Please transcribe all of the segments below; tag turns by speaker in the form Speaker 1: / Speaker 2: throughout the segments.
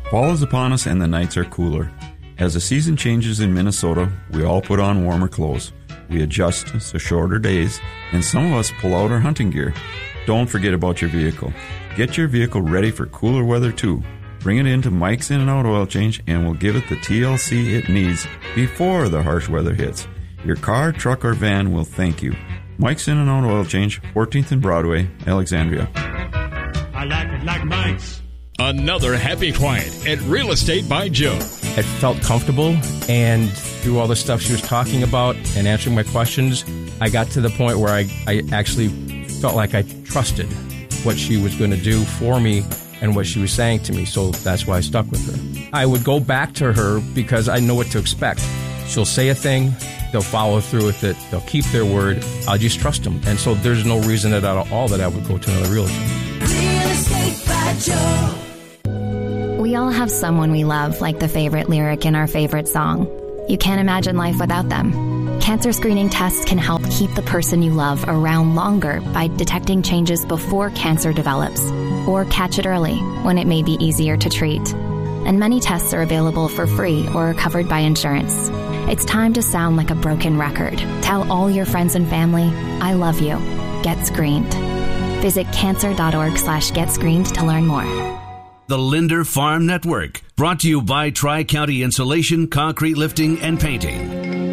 Speaker 1: Fall is upon us and the nights are cooler. As the season changes in Minnesota, we all put on warmer clothes. We adjust to shorter days, and some of us pull out our hunting gear. Don't forget about your vehicle. Get your vehicle ready for cooler weather too. Bring it into Mike's In-N-Out Oil Change and we'll give it the TLC it needs before the harsh weather hits. Your car, truck, or van will thank you. Mike's In-N-Out Oil Change, 14th and Broadway, Alexandria.
Speaker 2: I like it like Mike's.
Speaker 3: Another happy client at Real Estate by Joe.
Speaker 4: It felt comfortable, and through all the stuff she was talking about and answering my questions, I got to the point where I actually felt like I trusted what she was going to do for me and what she was saying to me, so that's why I stuck with her. I would go back to her because I know what to expect. She'll say a thing, they'll follow through with it, they'll keep their word, I'll just trust them. And so there's no reason at all that I would go to another realtor.
Speaker 5: Real Estate by Joe. We all have someone we love, like the favorite lyric in our favorite song. You can't imagine life without them. Cancer screening tests can help keep the person you love around longer by detecting changes before cancer develops, or catch it early when it may be easier to treat. And many tests are available for free or are covered by insurance. It's time to sound like a broken record. Tell all your friends and family, I love you. Get screened. Visit cancer.org/getscreened to learn more.
Speaker 6: The Linder Farm Network, brought to you by Tri-County Insulation, Concrete Lifting, and Painting.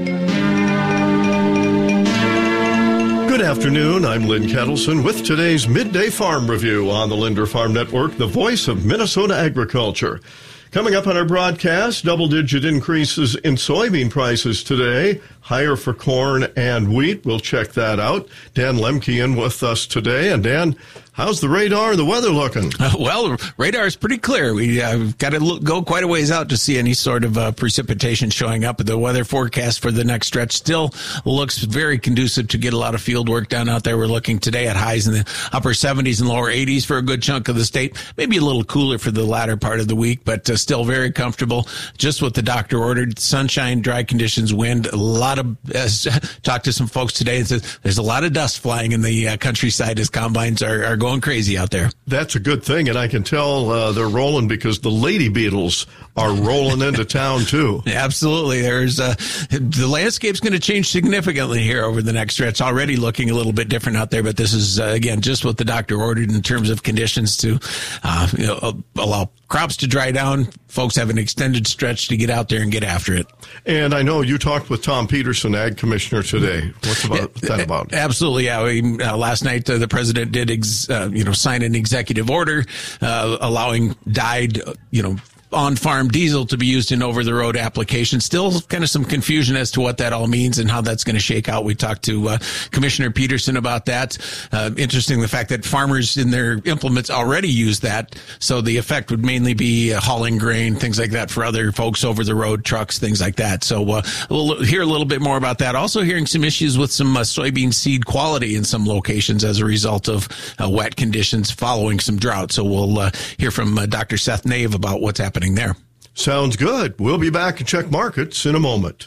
Speaker 7: Good afternoon, I'm Lynn Kettleson with today's Midday Farm Review on the Linder Farm Network, the voice of Minnesota agriculture. Coming up on our broadcast, double-digit increases in soybean prices today, higher for corn and wheat. We'll check that out. Dan Lemke in with us today. And Dan, how's the radar, the weather looking?
Speaker 8: Well, radar is pretty clear. We got to go quite a ways out to see any sort of precipitation showing up. The weather forecast for the next stretch still looks very conducive to get a lot of field work done out there. We're looking today at highs in the upper 70s and lower 80s for a good chunk of the state. Maybe a little cooler for the latter part of the week, but still very comfortable. Just what the doctor ordered. Sunshine, dry conditions, wind. A lot of, talked to some folks today and says there's a lot of dust flying in the countryside as combines are going crazy out there.
Speaker 7: That's a good thing, and I can tell they're rolling because the lady beetles are rolling into town too.
Speaker 8: Absolutely. There's the landscape's going to change significantly here over the next stretch. Already looking a little bit different out there, but this is again just what the doctor ordered in terms of conditions to allow crops to dry down. Folks have an extended stretch to get out there and get after it. And I know you talked with Tom Peterson, Ag Commissioner, today. What's that about? Absolutely, yeah. Last night, the president did, sign an executive order allowing dyed, on-farm diesel to be used in over-the-road applications. Still kind of some confusion as to what that all means and how that's going to shake out. We talked to Commissioner Peterson about that. Interesting, the fact that farmers in their implements already use that, so the effect would mainly be hauling grain, things like that for other folks, over-the-road trucks, things like that. So we'll hear a little bit more about that. Also hearing some issues with some soybean seed quality in some locations as a result of wet conditions following some drought. So we'll hear from Dr. Seth Nave about what's happening there. Sounds good. We'll be back and check markets in a moment.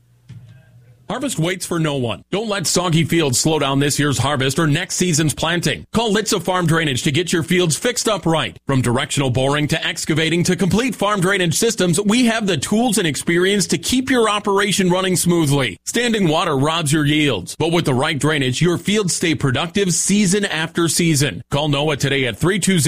Speaker 9: Harvest waits for no one. Don't let soggy fields slow down this year's harvest or next season's planting. Call Litza Farm Drainage to get your fields fixed up right. From directional boring to excavating to complete farm drainage systems, we have the tools and experience to keep your operation running smoothly. Standing water robs your yields, but with the right drainage, your fields stay productive season after season. Call Noah today at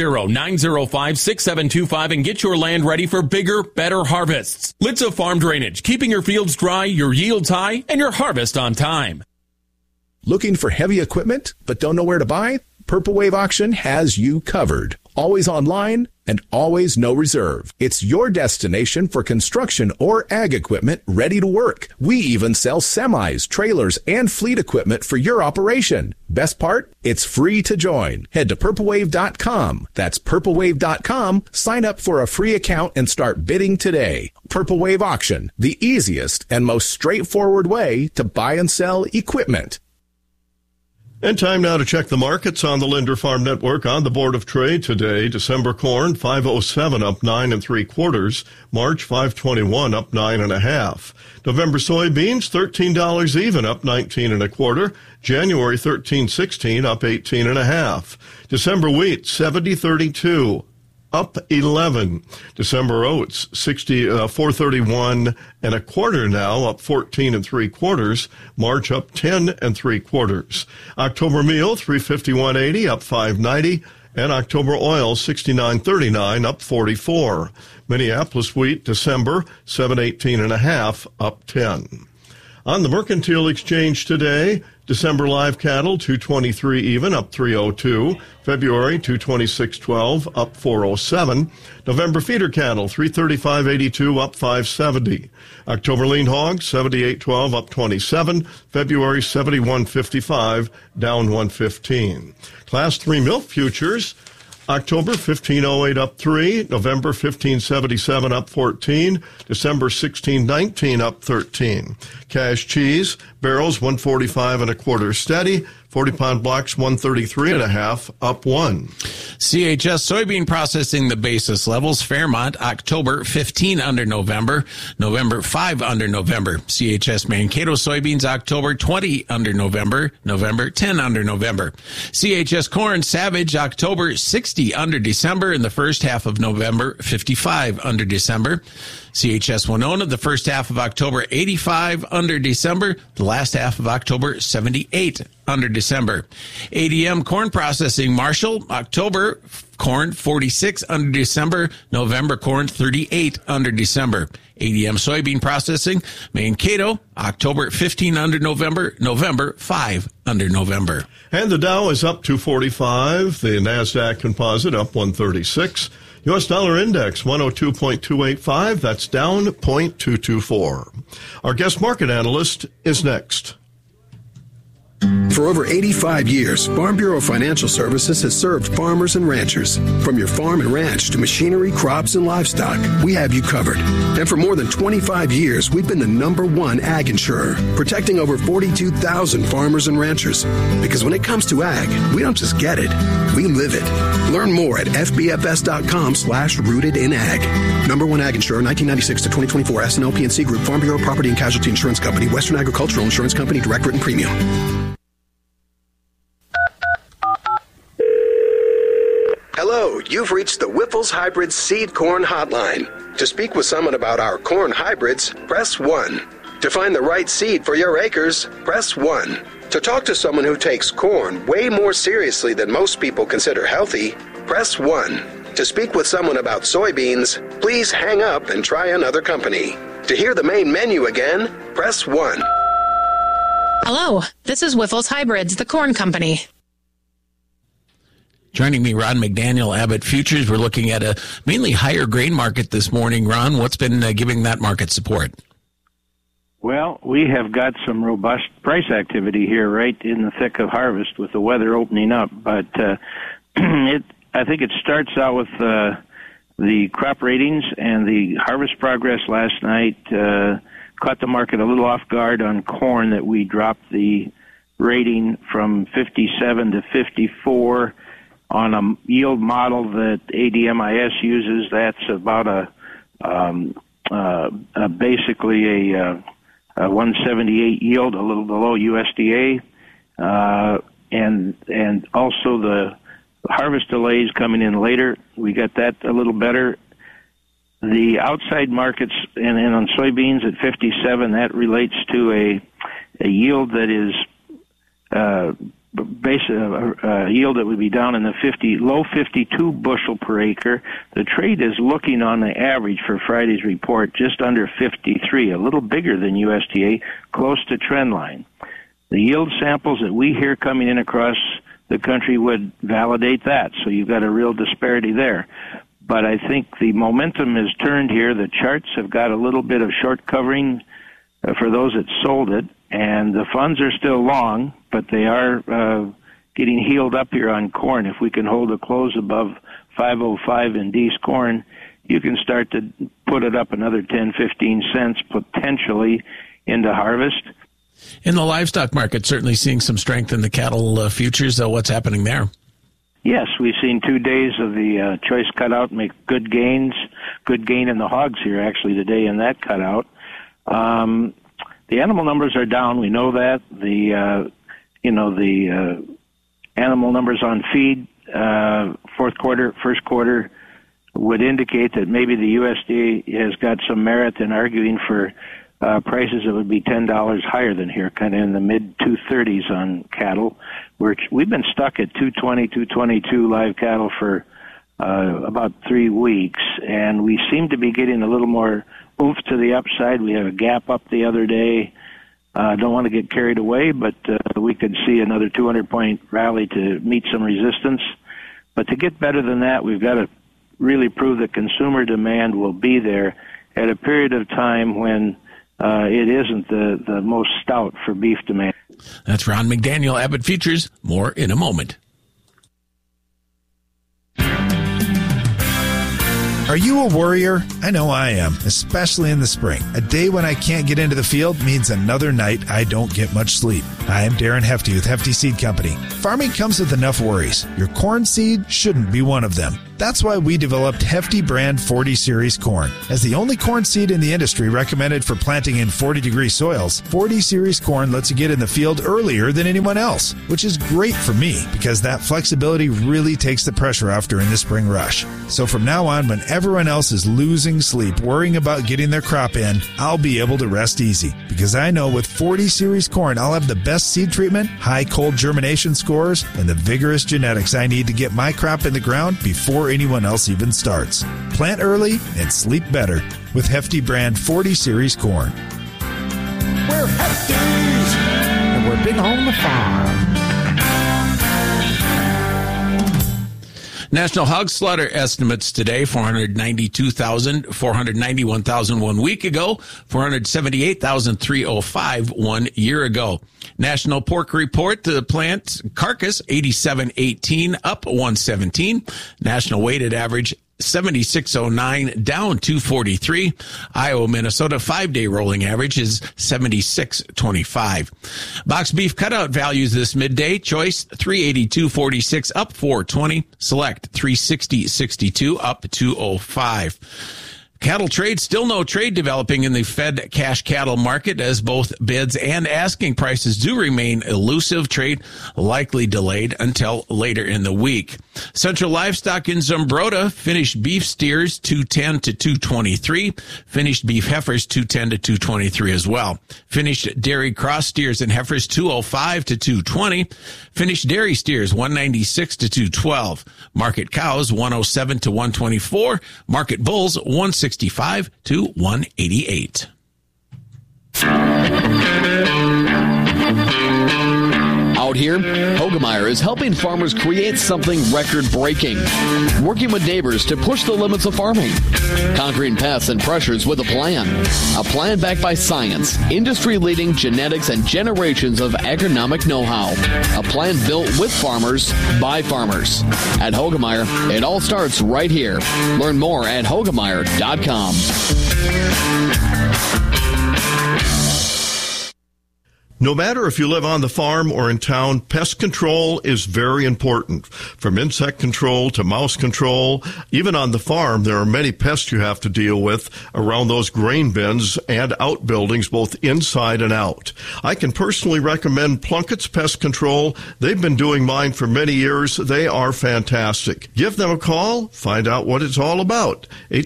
Speaker 9: 320-905-6725 and get your land ready for bigger, better harvests. Litza Farm Drainage, keeping your fields dry, your yields high, and your harvest on time.
Speaker 10: Looking for heavy equipment but don't know where to buy? Purple Wave Auction has you covered. Always online and always no reserve. It's your destination for construction or ag equipment ready to work. We even sell semis, trailers, and fleet equipment for your operation. Best part? It's free to join. Head to purplewave.com. That's purplewave.com. Sign up for a free account and start bidding today. Purple Wave Auction, the easiest and most straightforward way to buy and sell equipment. And time now to check the markets on the Linder Farm Network. On the Board of Trade today, December corn, 507 up 9 3/4. March, 521 up 9 1/2. November soybeans, $13 even, up 19 1/4. January, 13.16 up 18 1/2. December wheat, 70.32.
Speaker 7: up 11. December oats, 431 and a quarter now, up 14 3/4. March up 10 3/4. October meal, 351.80, up 5.90. And October oil, 69.39, up 44. Minneapolis wheat, December, 718 and a half, up 10. On the Mercantile Exchange today, December live cattle, 223 even, up 302. February, 226.12, up 407. November feeder cattle, 335.82, up 570. October lean hogs, 78.12, up 27. February, 71.55, down 115. Class 3 milk futures, October 15.08 up 3, November 15.77 up 14, December 16.19 up 13. Cash cheese, barrels 145 and a quarter steady, 40-pound blocks 133 and a half up 1.
Speaker 8: CHS soybean processing the basis levels. Fairmont, October 15 under November, November 5 under November. CHS Mankato soybeans, October 20 under November, November 10 under November. CHS corn, Savage, October 60 under December, in the first half of November, 55 under December. CHS Winona, the first half of October, 85 under December. The last half of October, 78 under December. ADM corn processing, Marshall, October corn, 46 under December. November corn, 38 under December. ADM soybean processing, Mankato, October 15 under November. November 5 under November.
Speaker 7: And the Dow is up 245. The NASDAQ composite up 136. U.S. dollar index 102.285. That's down 0.224. Our guest market analyst is next.
Speaker 11: For over 85 years, Farm Bureau Financial Services has served farmers and ranchers. From your farm and ranch to machinery, crops, and livestock, we have you covered. And for more than 25 years, we've been the #1 ag insurer, protecting over 42,000 farmers and ranchers. Because when it comes to ag, we don't just get it, we live it. Learn more at fbfs.com/rootedinag. #1 ag insurer, 1996 to 2024, S&L PNC Group, Farm Bureau Property and Casualty Insurance Company, Western Agricultural Insurance Company, direct written premium.
Speaker 12: Hello, you've reached the Wyffels Hybrid Seed Corn Hotline. To speak with someone about our corn hybrids, press 1. To find the right seed for your acres, press 1. To talk to someone who takes corn way more seriously than most people consider healthy, press 1. To speak with someone about soybeans, please hang up and try another company. To hear the main menu again, press 1.
Speaker 13: Hello, this is Wyffels Hybrids, the corn company.
Speaker 8: Joining me, Ron McDaniel, Abbott Futures. We're looking at a mainly higher grain market this morning. Ron, what's been giving that market support?
Speaker 14: Well, we have got some robust price activity here right in the thick of harvest with the weather opening up. But I think it starts out with the crop ratings and the harvest progress last night caught the market a little off guard on corn, that we dropped the rating from 57 to 54 on a yield model that ADMIS uses. That's about basically a 178 yield, a little below USDA, and also the harvest delays coming in later. We got that a little better. The outside markets and on soybeans at 57, that relates to a yield that is yield that would be down in the low 52 bushel per acre. The trade is looking on the average for Friday's report just under 53, a little bigger than USDA, close to trend line. The yield samples that we hear coming in across the country would validate that, so you've got a real disparity there. But I think the momentum has turned here. The charts have got a little bit of short covering for those that sold it, and the funds are still long, but they are getting healed up here on corn. If we can hold a close above 505 in D's corn, you can start to put it up another 10, 15 cents potentially into harvest.
Speaker 8: In the livestock market, certainly seeing some strength in the cattle futures. What's happening there?
Speaker 14: Yes, we've seen 2 days of the choice cutout make good gains. Good gain in the hogs here actually today in that cutout. The animal numbers are down. We know that. The animal numbers on feed, fourth quarter, first quarter, would indicate that maybe the USDA has got some merit in arguing for prices that would be $10 higher than here, kind of in the mid 230s on cattle. We've been stuck at 220, 222 live cattle for about 3 weeks, and we seem to be getting a little more oomph to the upside. We have a gap up the other day. Don't want to get carried away, but we could see another 200-point rally to meet some resistance. But to get better than that, we've got to really prove that consumer demand will be there at a period of time when it isn't the most stout for beef demand.
Speaker 8: That's Ron McDaniel, Abbott Futures. More in a moment.
Speaker 15: Are you a worrier? I know I am, especially in the spring. A day when I can't get into the field means another night I don't get much sleep. Hi, I'm Darren Hefty with Hefty Seed Company. Farming comes with enough worries. Your corn seed shouldn't be one of them. That's why we developed Hefty brand 40 Series corn. As the only corn seed in the industry recommended for planting in 40-degree soils, 40 Series corn lets you get in the field earlier than anyone else, which is great for me because that flexibility really takes the pressure off during the spring rush. So from now on, when everyone else is losing sleep worrying about getting their crop in, I'll be able to rest easy because I know with 40 Series corn, I'll have the best seed treatment, high cold germination scores, and the vigorous genetics I need to get my crop in the ground before anyone else even starts. Plant early and sleep better with Hefty brand 40 Series corn.
Speaker 16: We're Hefties, and we're big on the farm.
Speaker 8: National hog slaughter estimates today, 492,000, 491,000 1 week ago, 478,305 1 year ago. National pork report, the plant carcass, 87.18, up 117. National weighted average, 76.09, down 243. Iowa, Minnesota 5-day rolling average is 76.25. Box beef cutout values this midday. Choice 382.46, up 420. Select 360.62, up 205. Cattle trade, still no trade developing in the Fed cash cattle market as both bids and asking prices do remain elusive. Trade likely delayed until later in the week. Central Livestock in Zumbrota, finished beef steers 210 to 223, finished beef heifers 210 to 223 as well. Finished dairy cross steers and heifers 205 to 220, finished dairy steers 196 to 212, market cows 107 to 124, market bulls 165 to 188.
Speaker 17: Out here, Hogemeyer is helping farmers create something record-breaking, working with neighbors to push the limits of farming, conquering pests and pressures with a plan backed by science, industry-leading genetics, and generations of agronomic know-how, a plan built with farmers, by farmers. At Hogemeyer, it all starts right here. Learn more at Hogemeyer.com.
Speaker 7: No matter if you live on the farm or in town, pest control is very important. From insect control to mouse control, even on the farm, there are many pests you have to deal with around those grain bins and outbuildings, both inside and out. I can personally recommend Plunkett's Pest Control. They've been doing mine for many years. They are fantastic. Give them a call. Find out what it's all about.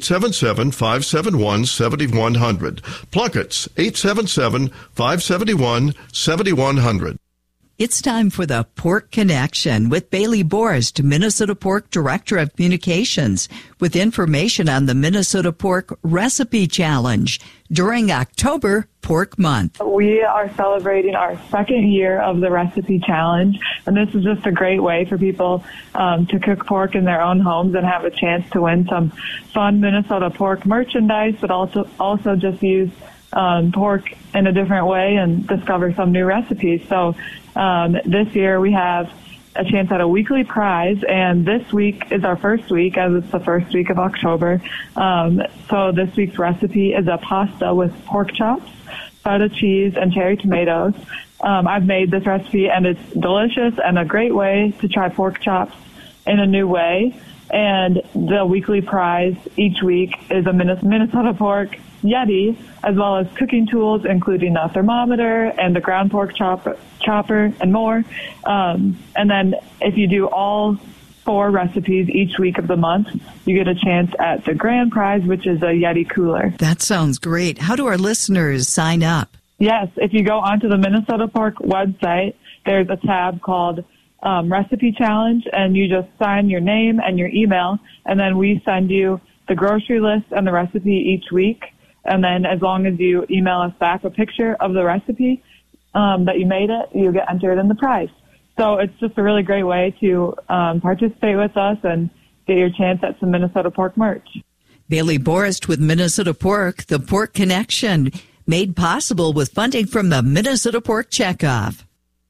Speaker 7: 877-571-7100. Plunkett's, 877-571-7100. 7100.
Speaker 18: It's time for the Pork Connection with Bailey Borst, Minnesota Pork Director of Communications, with information on the Minnesota Pork Recipe Challenge during October Pork Month.
Speaker 19: We are celebrating our second year of the Recipe Challenge, and this is just a great way for people to cook pork in their own homes and have a chance to win some fun Minnesota pork merchandise, but also just use pork in a different way and discover some new recipes. So this year we have a chance at a weekly prize, and this week is our first week, as it's the first week of October. So this week's recipe is a pasta with pork chops, feta cheese, and cherry tomatoes. I've made this recipe, and it's delicious and a great way to try pork chops in a new way. And the weekly prize each week is a Minnesota Pork Yeti, as well as cooking tools, including a thermometer and the ground pork chopper and more. And then if you do all 4 recipes each week of the month, you get a chance at the grand prize, which is a Yeti cooler.
Speaker 18: That sounds great. How do our listeners sign up?
Speaker 19: Yes, if you go onto the Minnesota Pork website, there's a tab called Recipe Challenge, and you just sign your name and your email, and then we send you the grocery list and the recipe each week. And then as long as you email us back a picture of the recipe that you made it, you get entered in the prize. So it's just a really great way to participate with us and get your chance at some Minnesota Pork merch.
Speaker 18: Bailey Borst with Minnesota Pork, the Pork Connection, made possible with funding from the Minnesota Pork Checkoff.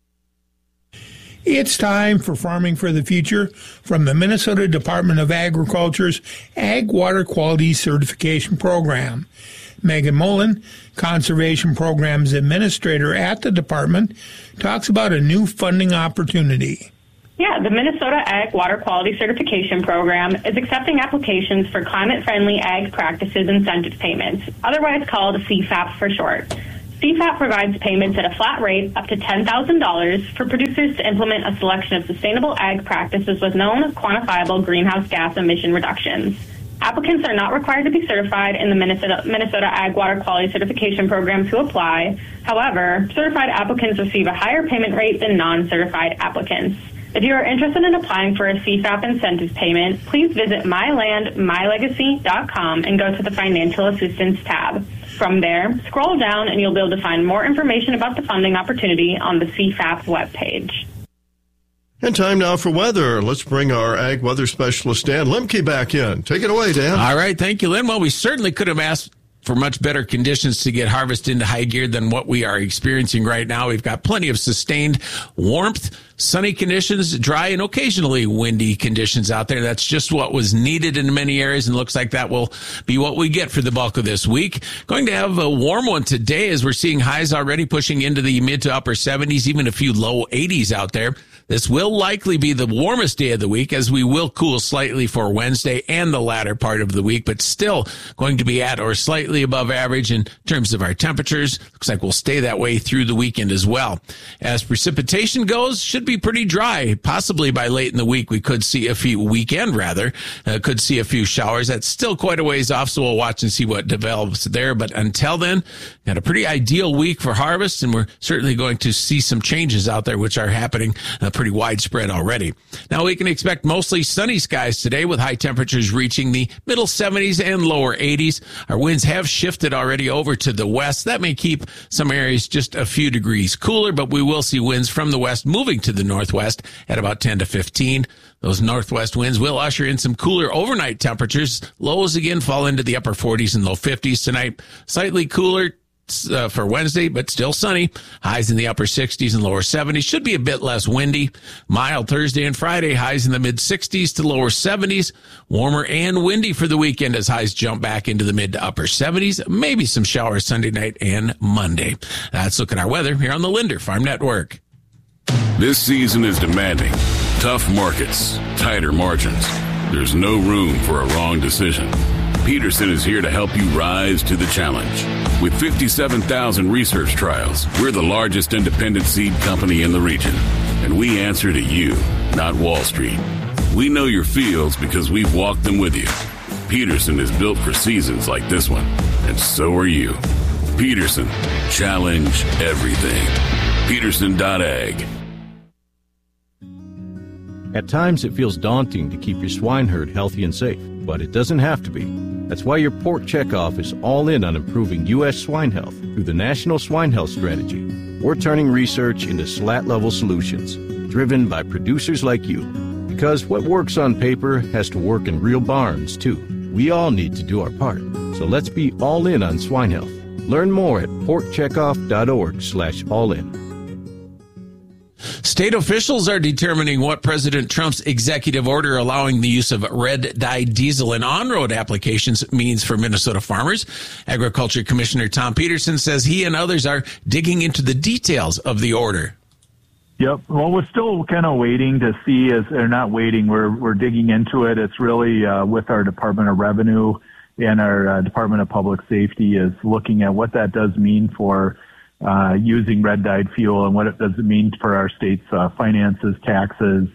Speaker 20: It's time for Farming for the Future from the Minnesota Department of Agriculture's Ag Water Quality Certification Program. Megan Mullen, Conservation Programs Administrator at the department, talks about a new funding opportunity.
Speaker 21: Yeah, the Minnesota Ag Water Quality Certification Program is accepting applications for climate-friendly ag practices incentive payments, otherwise called CFAP for short. CFAP provides payments at a flat rate up to $10,000 for producers to implement a selection of sustainable ag practices with known quantifiable greenhouse gas emission reductions. Applicants are not required to be certified in the Minnesota Ag Water Quality Certification Program to apply. However, certified applicants receive a higher payment rate than non-certified applicants. If you are interested in applying for a CFAP incentive payment, please visit mylandmylegacy.com and go to the Financial Assistance tab. From there, scroll down and you'll be able to find more information about the funding opportunity on the CFAP webpage.
Speaker 7: And time now for weather. Let's bring our ag weather specialist, Dan Lemke, back in. Take it away, Dan.
Speaker 8: All right. Thank you, Lynn. Well, we certainly could have asked for much better conditions to get harvest into high gear than what we are experiencing right now. We've got plenty of sustained warmth, sunny conditions, dry and occasionally windy conditions out there. That's just what was needed in many areas, and looks like that will be what we get for the bulk of this week. Going to have a warm one today as we're seeing highs already pushing into the mid to upper 70s, even a few low 80s out there. This will likely be the warmest day of the week, as we will cool slightly for Wednesday and the latter part of the week, but still going to be at or slightly above average in terms of our temperatures. Looks like we'll stay that way through the weekend as well. As precipitation goes, should be pretty dry. Possibly by late in the week, we could see a few could see a few showers. That's still quite a ways off, so we'll watch and see what develops there. But until then, got a pretty ideal week for harvest, and we're certainly going to see some changes out there, which are happening pretty widespread already. Now we can expect mostly sunny skies today, with high temperatures reaching the middle 70s and lower 80s. Our winds have shifted already over to the west. That may keep some areas just a few degrees cooler, but we will see winds from the west moving to the northwest at about 10 to 15. Those northwest winds will usher in some cooler overnight temperatures. Lows again fall into the upper 40s and low 50s tonight. Slightly cooler for Wednesday, but still sunny. Highs in the upper 60s and lower 70s. Should be a bit less windy. Mild Thursday and Friday. Highs in the mid 60s to lower 70s. Warmer and windy for the weekend as highs jump back into the mid to upper 70s. Maybe some showers Sunday night and Monday. Let's look at our weather here on the Linder Farm Network.
Speaker 22: This season is demanding. Tough markets, tighter margins. There's no room for a wrong decision. Peterson is here to help you rise to the challenge. With 57,000 research trials, we're the largest independent seed company in the region. And we answer to you, not Wall Street. We know your fields because we've walked them with you. Peterson is built for seasons like this one, and so are you. Peterson, challenge everything. Peterson.ag.
Speaker 23: At times it feels daunting to keep your swine herd healthy and safe, but it doesn't have to be. That's why your Pork Checkoff is all in on improving U.S. swine health through the National Swine Health Strategy. We're turning research into slat-level solutions, driven by producers like you. Because what works on paper has to work in real barns, too. We all need to do our part. So let's be all in on swine health. Learn more at porkcheckoff.org/all-in.
Speaker 8: State officials are determining what President Trump's executive order allowing the use of red-dyed diesel in on-road applications means for Minnesota farmers. Agriculture Commissioner Tom Peterson says he and others are digging into the details of the order.
Speaker 24: Yep. Well, we're still kind of waiting to see, or not waiting, we're digging into it. It's really with our Department of Revenue and our Department of Public Safety is looking at what that does mean for using red-dyed fuel and what it does mean for our state's finances, taxes,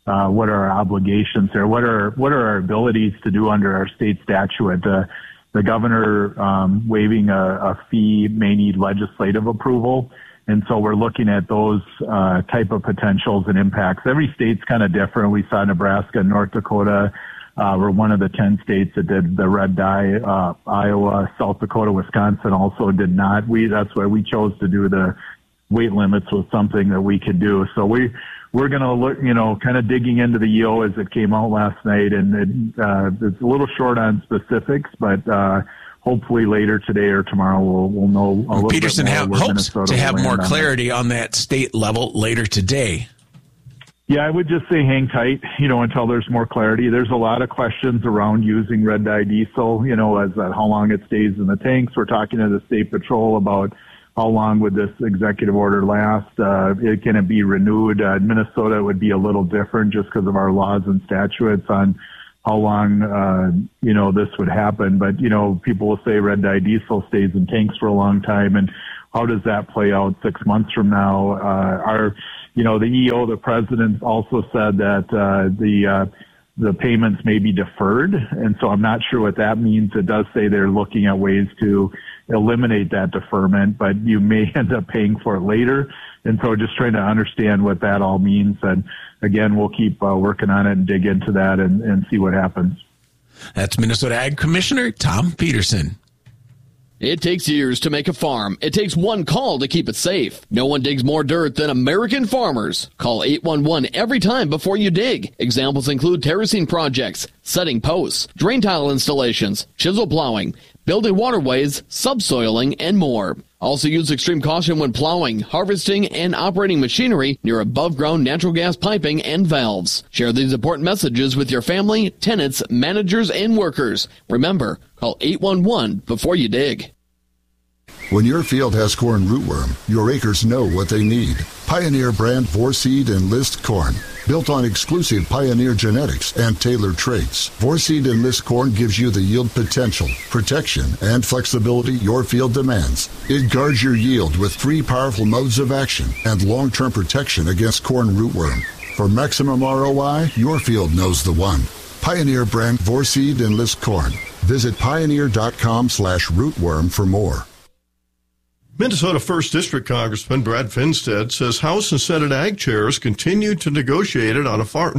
Speaker 24: what are our obligations there? What are our abilities to do under our state statute? The governor waiving a fee may need legislative approval. And so we're looking at those type of potentials and impacts. Every state's kind of different. We saw Nebraska and North Dakota were one of the 10 states that did the red dye. Iowa, South Dakota, Wisconsin also did not. That's why we chose to do the weight limits was something that we could do. So we're going to look, kind of digging into the EO as it came out last night, and it's a little short on specifics, but hopefully later today or tomorrow we'll know a little
Speaker 8: Peterson
Speaker 24: bit more.
Speaker 8: Hopes to have more clarity on that state level later today.
Speaker 24: Yeah, I would just say hang tight, until there's more clarity. There's a lot of questions around using red dye diesel, as how long it stays in the tanks. We're talking to the State Patrol about how long would this executive order last? Can it be renewed? In Minnesota, it would be a little different just because of our laws and statutes on how long, this would happen. But, people will say red dye diesel stays in tanks for a long time. And how does that play out 6 months from now? The EO, the president also said that the payments may be deferred. And so I'm not sure what that means. It does say they're looking at ways to eliminate that deferment, but you may end up paying for it later. And so just trying to understand what that all means. And again, we'll keep working on it and dig into that and see what happens.
Speaker 8: That's Minnesota Ag Commissioner Tom Peterson.
Speaker 17: It takes years to make a farm. It takes one call to keep it safe. No one digs more dirt than American farmers. Call 811 every time before you dig. Examples include terracing projects, setting posts, drain tile installations, chisel plowing, building waterways, subsoiling, and more. Also use extreme caution when plowing, harvesting, and operating machinery near above-ground natural gas piping and valves. Share these important messages with your family, tenants, managers, and workers. Remember, call 811 before you dig.
Speaker 1: When your field has corn rootworm, your acres know what they need. Pioneer brand Vorseed Enlist corn. Built on exclusive Pioneer genetics and tailored traits, Vorseed Enlist corn gives you the yield potential, protection, and flexibility your field demands. It guards your yield with 3 powerful modes of action and long-term protection against corn rootworm. For maximum ROI, your field knows the one. Pioneer brand Vorseed Enlist corn. Visit pioneer.com/rootworm for more.
Speaker 7: Minnesota 1st District Congressman Brad Finstad says House and Senate Ag chairs continued to negotiate on a farm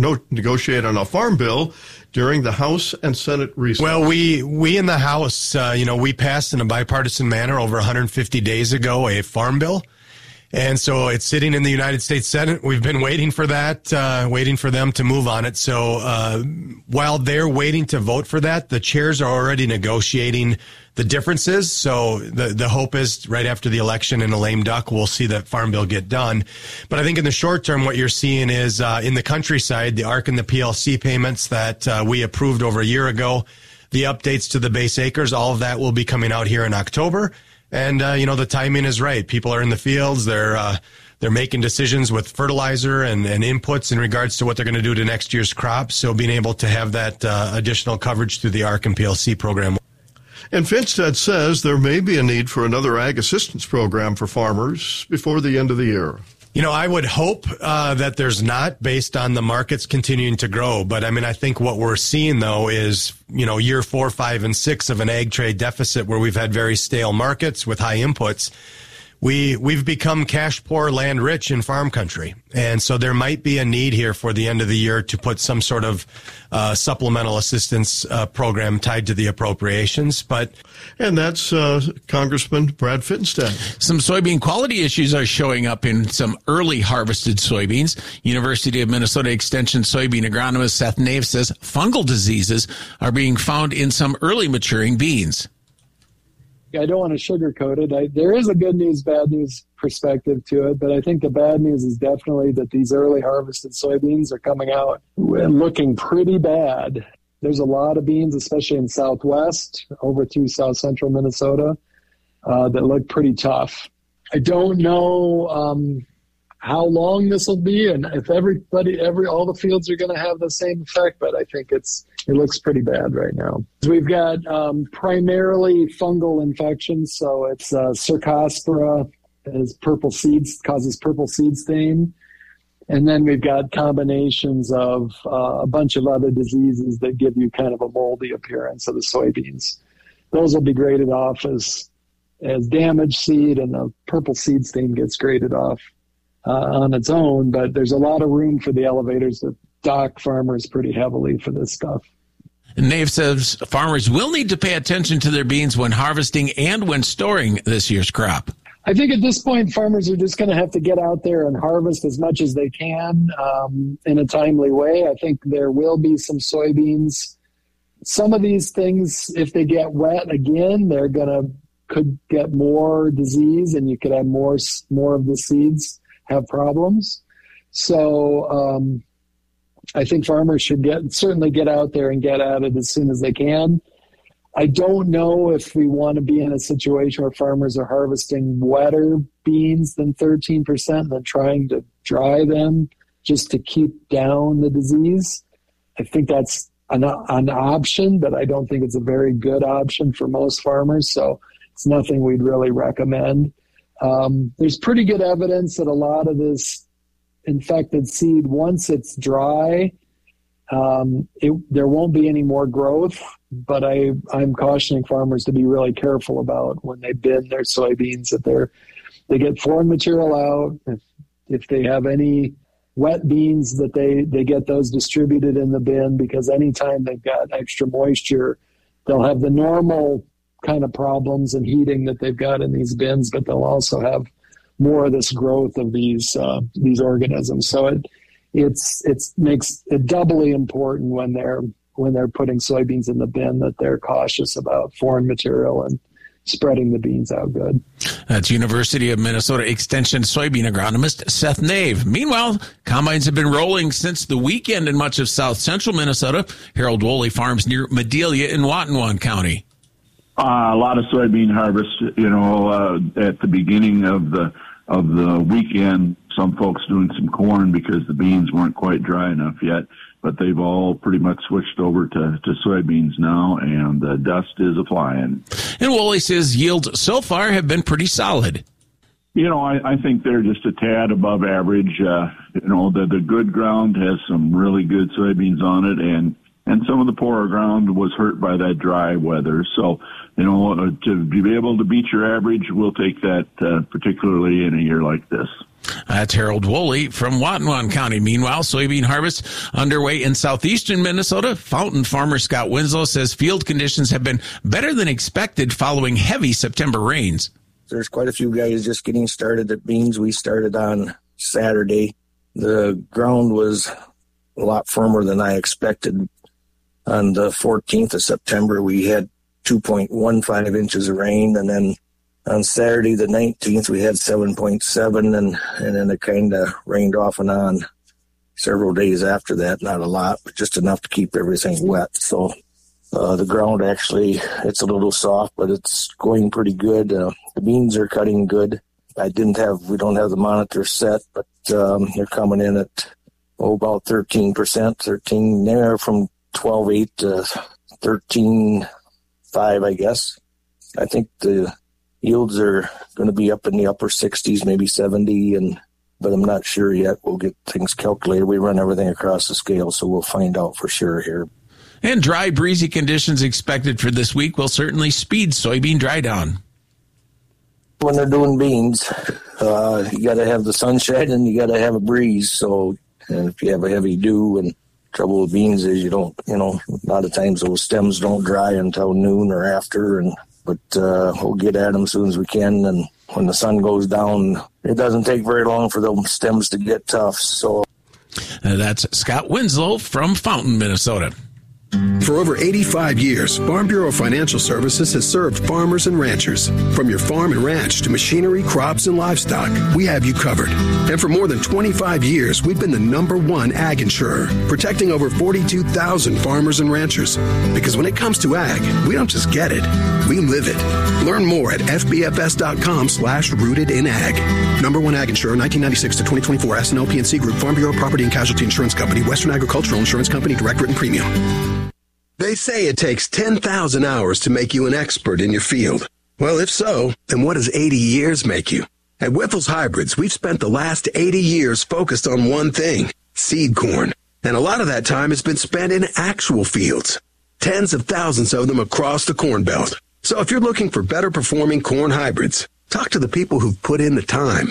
Speaker 7: bill during the House and Senate recess.
Speaker 2: Well, we in the House, we passed in a bipartisan manner over 150 days ago a farm bill. And so it's sitting in the United States Senate. We've been waiting for that, waiting for them to move on it. So while they're waiting to vote for that, the chairs are already negotiating the differences. So the hope is right after the election in a lame duck, we'll see that farm bill get done. But I think in the short term, what you're seeing is in the countryside, the ARC and the PLC payments that we approved over a year ago, the updates to the base acres, all of that will be coming out here in October. And, the timing is right. People are in the fields. They're making decisions with fertilizer and inputs in regards to what they're going to do to next year's crops. So being able to have that additional coverage through the ARC and PLC program.
Speaker 7: And Finstad says there may be a need for another ag assistance program for farmers before the end of the year.
Speaker 2: I would hope that there's not, based on the markets continuing to grow. But I think what we're seeing, though, is, year 4, 5, and 6 of an ag trade deficit where we've had very stale markets with high inputs. We've become cash poor, land rich in farm country. And so there might be a need here for the end of the year to put some sort of supplemental assistance program tied to the appropriations.
Speaker 7: And that's Congressman Brad Finstad.
Speaker 8: Some soybean quality issues are showing up in some early harvested soybeans. University of Minnesota Extension soybean agronomist Seth Nave says fungal diseases are being found in some early maturing beans.
Speaker 3: I don't want to sugarcoat it. There is a good news, bad news perspective to it, but I think the bad news is definitely that these early harvested soybeans are coming out looking pretty bad. There's a lot of beans, especially in Southwest, over through South Central Minnesota, that look pretty tough. I don't know how long this will be, and if all the fields are going to have the same effect, but I think it looks pretty bad right now. We've got primarily fungal infections, so it's Cercospora causes purple seed stain. And then we've got combinations of a bunch of other diseases that give you kind of a moldy appearance of the soybeans. Those will be graded off as damaged seed, and the purple seed stain gets graded off on its own. But there's a lot of room for the elevators that dock farmers pretty heavily for this stuff.
Speaker 8: Nave says farmers will need to pay attention to their beans when harvesting and when storing this year's crop.
Speaker 3: I think at this point, farmers are just going to have to get out there and harvest as much as they can in a timely way. I think there will be some soybeans. Some of these things, if they get wet again, could get more disease, and you could have more of the seeds have problems. So I think farmers should certainly get out there and get at it as soon as they can. I don't know if we want to be in a situation where farmers are harvesting wetter beans than 13% and then trying to dry them just to keep down the disease. I think that's an option, but I don't think it's a very good option for most farmers, so it's nothing we'd really recommend. There's pretty good evidence that a lot of this infected seed, once it's dry, there won't be any more growth, but I'm cautioning farmers to be really careful about when they bin their soybeans, that they get foreign material out. If they have any wet beans, that they get those distributed in the bin, because anytime they've got extra moisture, they'll have the normal kind of problems and heating that they've got in these bins, but they'll also have more of this growth of these organisms. So it makes it doubly important when they're putting soybeans in the bin that they're cautious about foreign material and spreading the beans out good.
Speaker 8: That's University of Minnesota Extension soybean agronomist Seth Nave. Meanwhile, combines have been rolling since the weekend in much of south central Minnesota. Harold Woolley farms near Medelia in Watonwan County.
Speaker 4: A lot of soybean harvest, at the beginning of the weekend. Some folks doing some corn because the beans weren't quite dry enough yet, but they've all pretty much switched over to soybeans now, and the dust is a-flying.
Speaker 8: And Woolley says yields so far have been pretty solid.
Speaker 4: I think they're just a tad above average. The good ground has some really good soybeans on it, and some of the poorer ground was hurt by that dry weather. So, to be able to beat your average, we'll take that, particularly in a year like this.
Speaker 8: That's Harold Woolley from Watonwan County. Meanwhile, soybean harvest underway in southeastern Minnesota. Fountain farmer Scott Winslow says field conditions have been better than expected following heavy September rains.
Speaker 5: There's quite a few guys just getting started at beans. We started on Saturday. The ground was a lot firmer than I expected. On the 14th of September, we had 2.15 inches of rain, and then on Saturday, the 19th, we had 7.7, and then it kind of rained off and on several days after that. Not a lot, but just enough to keep everything wet. So the ground actually, it's a little soft, but it's going pretty good. The beans are cutting good. We don't have the monitor set, but they're coming in at about 13%, there from 12.8 to 13.5, I guess. I think the yields are going to be up in the upper 60s, maybe 70, but I'm not sure yet. We'll get things calculated. We run everything across the scale, so we'll find out for sure here.
Speaker 8: And dry, breezy conditions expected for this week will certainly speed soybean dry down.
Speaker 5: When they're doing beans, you got to have the sunshine and you got to have a breeze. So if you have a heavy dew, and trouble with beans is a lot of times those stems don't dry until noon or after, but we'll get at them as soon as we can. And when the sun goes down, it doesn't take very long for those stems to get tough. So
Speaker 8: that's Scott Winslow from Fountain, Minnesota.
Speaker 11: For over 85 years, Farm Bureau Financial Services has served farmers and ranchers. From your farm and ranch to machinery, crops, and livestock, we have you covered. And for more than 25 years, we've been the #1 ag insurer, protecting over 42,000 farmers and ranchers. Because when it comes to ag, we don't just get it, we live it. Learn more at fbfs.com/rootedinag. #1 ag insurer, 1996 to 2024, S&L PNC Group, Farm Bureau Property and Casualty Insurance Company, Western Agricultural Insurance Company, direct written premium.
Speaker 12: They say it takes 10,000 hours to make you an expert in your field. Well, if so, then what does 80 years make you?
Speaker 11: At Whiffles Hybrids, we've spent the last 80 years focused on one thing, seed corn. And a lot of that time has been spent in actual fields. Tens of thousands of them across the Corn Belt. So if you're looking for better performing corn hybrids, talk to the people who've put in the time.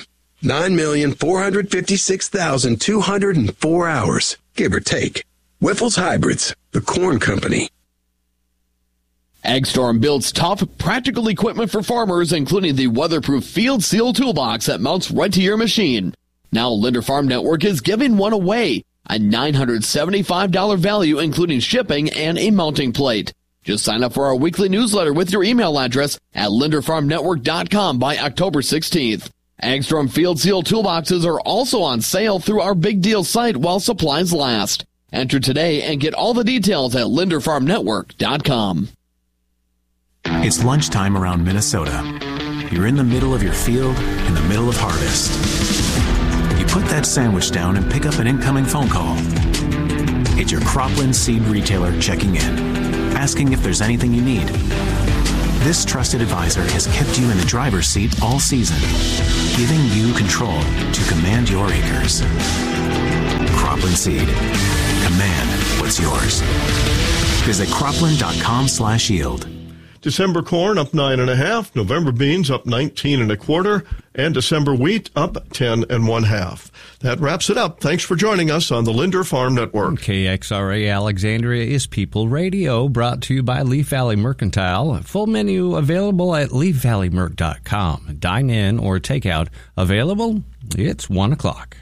Speaker 11: 9,456,204 hours, give or take. Whiffles Hybrids, the corn company.
Speaker 17: AgStorm builds tough, practical equipment for farmers, including the weatherproof Field Seal toolbox that mounts right to your machine. Now Linder Farm Network is giving one away, a $975 value, including shipping and a mounting plate. Just sign up for our weekly newsletter with your email address at linderfarmnetwork.com by October 16th. AgStorm Field Seal toolboxes are also on sale through our Big Deal site while supplies last. Enter today and get all the details at linderfarmnetwork.com.
Speaker 6: It's lunchtime around Minnesota. You're in the middle of your field, in the middle of harvest. You put that sandwich down and pick up an incoming phone call. It's your Cropland seed retailer checking in, asking if there's anything you need. This trusted advisor has kept you in the driver's seat all season, giving you control to command your acres. Cropland Seed. Command what's yours. Visit cropland.com/yield.
Speaker 7: December corn up 9.5, November beans up 19 1/4, and December wheat up 10 1/2. That wraps it up. Thanks for joining us on the Linder Farm Network.
Speaker 9: KXRA Alexandria is People Radio, brought to you by Leaf Valley Mercantile. Full menu available at leafvalleymerc.com. Dine in or take out available. It's 1 o'clock.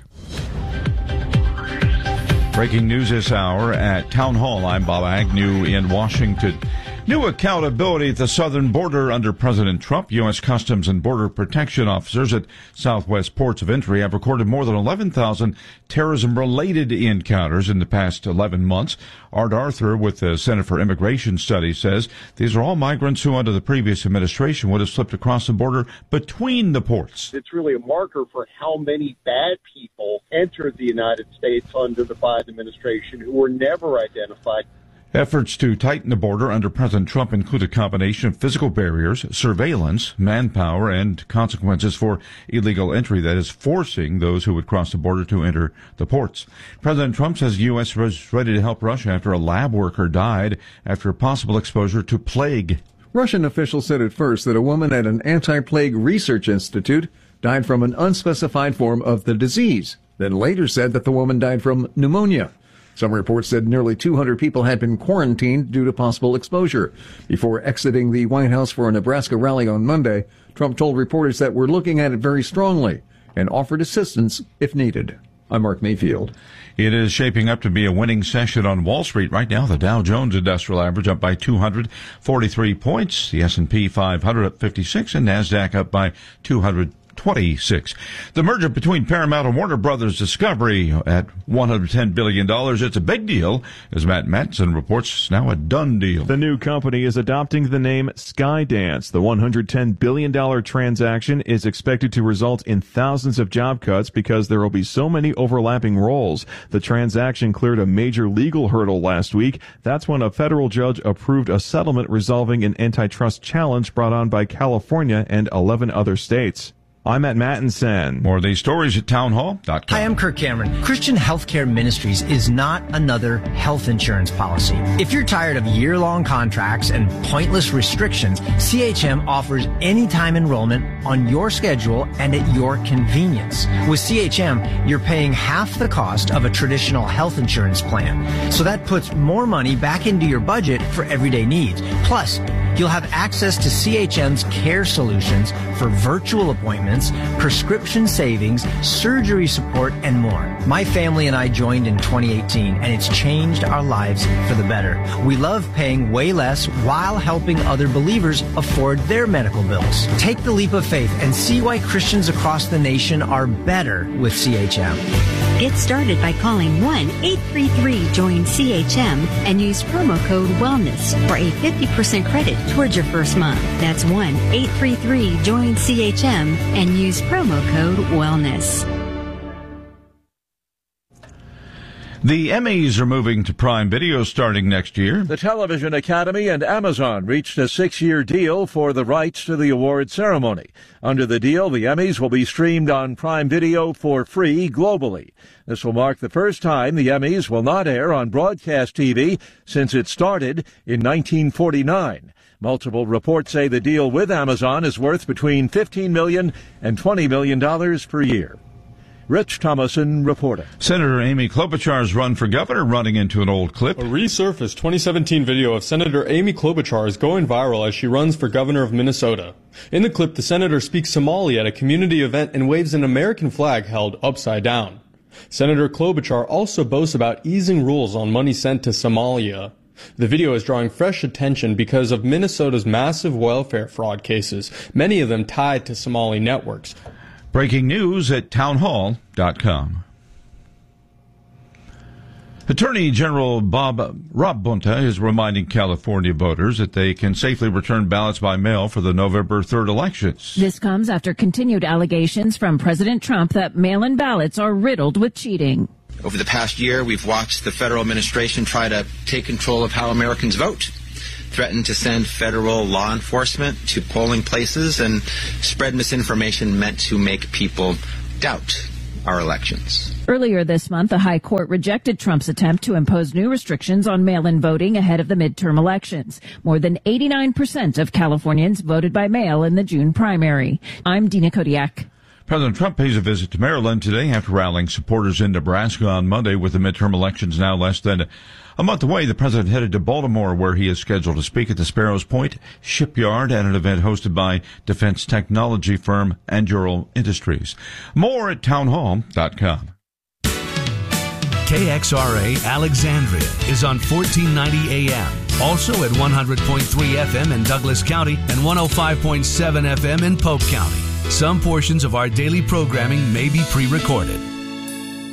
Speaker 10: Breaking news this hour at Town Hall. I'm Bob Agnew in Washington. New accountability at the southern border under President Trump. U.S. Customs and Border Protection officers at Southwest ports of entry have recorded more than 11,000 terrorism-related encounters in the past 11 months. Art Arthur with the Center for Immigration Studies says these are all migrants who under the previous administration would have slipped across the border between the ports.
Speaker 13: It's really a marker for how many bad people entered the United States under the Biden administration who were never identified.
Speaker 10: Efforts to tighten the border under President Trump include a combination of physical barriers, surveillance, manpower, and consequences for illegal entry that is forcing those who would cross the border to enter the ports. President Trump says the U.S. was ready to help Russia after a lab worker died after possible exposure to plague.
Speaker 25: Russian officials said at first that a woman at an anti-plague research institute died from an unspecified form of the disease, then later said that the woman died from pneumonia. Some reports said nearly 200 people had been quarantined due to possible exposure. Before exiting the White House for a Nebraska rally on Monday, Trump told reporters that we're looking at it very strongly and offered assistance if needed. I'm Mark Mayfield.
Speaker 10: It is shaping up to be a winning session on Wall Street right now. The Dow Jones Industrial Average up by 243 points. The S&P 500 up 56 and NASDAQ up by 226. The merger between Paramount and Warner Brothers Discovery at $110 billion. It's a big deal. As Matt Matson reports, it's now a done deal.
Speaker 26: The new company is adopting the name Skydance. The $110 billion transaction is expected to result in thousands of job cuts because there will be so many overlapping roles. The transaction cleared a major legal hurdle last week. That's when a federal judge approved a settlement resolving an antitrust challenge brought on by California and 11 other states. I'm Matt Mattinson.
Speaker 10: More of these stories at townhall.com.
Speaker 27: Hi, I'm Kirk Cameron. Christian Healthcare Ministries is not another health insurance policy. If you're tired of year-long contracts and pointless restrictions, CHM offers anytime enrollment on your schedule and at your convenience. With CHM, you're paying half the cost of a traditional health insurance plan. So that puts more money back into your budget for everyday needs. Plus, you'll have access to CHM's care solutions for virtual appointments, prescription savings, surgery support, and more. My family and I joined in 2018, and it's changed our lives for the better. We love paying way less while helping other believers afford their medical bills. Take the leap of faith and see why Christians across the nation are better with CHM.
Speaker 28: Get started by calling 1-833-JOIN-CHM and use promo code WELLNESS for a 50% credit towards your first month. That's 1-833-JOIN-CHM and use promo code WELLNESS.
Speaker 10: The Emmys are moving to Prime Video starting next year.
Speaker 14: The Television Academy and Amazon reached a 6-year deal for the rights to the award ceremony. Under the deal, the Emmys will be streamed on Prime Video for free globally. This will mark the first time the Emmys will not air on broadcast TV since it started in 1949. Multiple reports say the deal with Amazon is worth between $15 million and $20 million per year. Rich Thomason reporting.
Speaker 10: Senator Amy Klobuchar's run for governor running into an old clip.
Speaker 15: A resurfaced 2017 video of Senator Amy Klobuchar is going viral as she runs for governor of Minnesota. In the clip, the senator speaks Somali at a community event and waves an American flag held upside down. Senator Klobuchar also boasts about easing rules on money sent to Somalia. The video is drawing fresh attention because of Minnesota's massive welfare fraud cases, many of them tied to Somali networks.
Speaker 10: Breaking news at townhall.com. Attorney General Rob Bonta is reminding California voters that they can safely return ballots by mail for the November 3rd elections.
Speaker 16: This comes after continued allegations from President Trump that mail-in ballots are riddled with cheating.
Speaker 18: Over the past year, we've watched the federal administration try to take control of how Americans vote, threaten to send federal law enforcement to polling places, and spread misinformation meant to make people doubt our elections.
Speaker 16: Earlier this month, the High Court rejected Trump's attempt to impose new restrictions on mail-in voting ahead of the midterm elections. More than 89% of Californians voted by mail in the June primary. I'm Dina Kodiak.
Speaker 10: President Trump pays a visit to Maryland today after rallying supporters in Nebraska on Monday. With the midterm elections now less than a month away, the president headed to Baltimore, where he is scheduled to speak at the Sparrows Point Shipyard at an event hosted by defense technology firm Anduril Industries. More at townhall.com.
Speaker 19: KXRA Alexandria is on 1490 AM. Also at 100.3 FM in Douglas County and 105.7 FM in Pope County. Some portions of our daily programming may be pre-recorded.